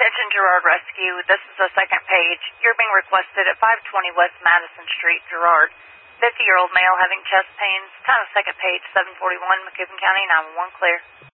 Attention Girard Rescue. This is the second page. You're being requested at 520 West Madison Street, Girard. 50-year-old male having chest pains. Time of second page, 7:41, McCoupin County, 911 clear.